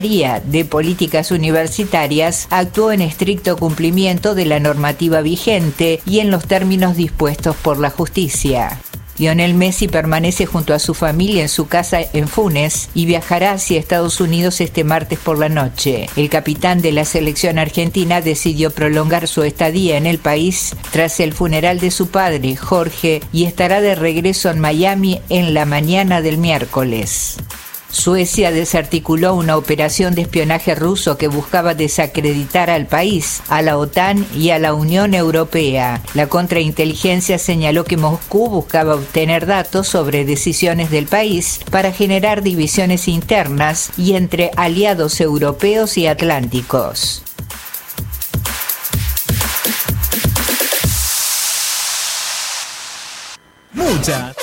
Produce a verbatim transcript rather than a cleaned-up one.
de Políticas Universitarias actuó en estricto cumplimiento de la normativa vigente y en los términos dispuestos por la justicia. Lionel Messi permanece junto a su familia en su casa en Funes y viajará hacia Estados Unidos este martes por la noche. El capitán de la selección argentina decidió prolongar su estadía en el país tras el funeral de su padre, Jorge, y estará de regreso en Miami en la mañana del miércoles. Suecia desarticuló una operación de espionaje ruso que buscaba desacreditar al país, a la OTAN y a la Unión Europea. La contrainteligencia señaló que Moscú buscaba obtener datos sobre decisiones del país para generar divisiones internas y entre aliados europeos y atlánticos. Mucha